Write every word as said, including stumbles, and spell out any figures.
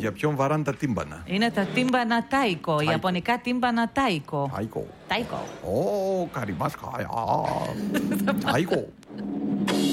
Για ποιον βαράν τα τύμπανα? Είναι τα τύμπανα τάικο. Οι ιαπωνικά τύμπανα τάικο. Τάικο. Τάικο. Ω, καριμάσκα. Τάικο.